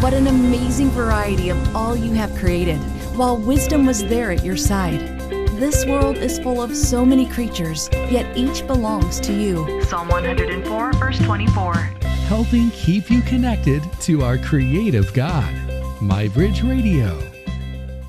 What an amazing variety of all you have created, while wisdom was there at your side. This world is full of so many creatures, yet each belongs to you. Psalm 104, verse 24. Helping keep you connected to our creative God. MyBridge Radio.